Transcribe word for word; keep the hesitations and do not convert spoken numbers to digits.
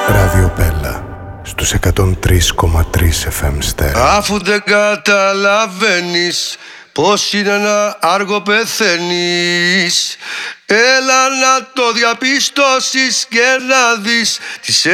Ράδιο Πέλα στους εκατόν τρία κόμμα τρία εφ εμ Στέρεο. Αφού δεν καταλαβαίνεις πως είναι να άργο πεθαίνεις, έλα να το διαπιστώσεις και να δεις τις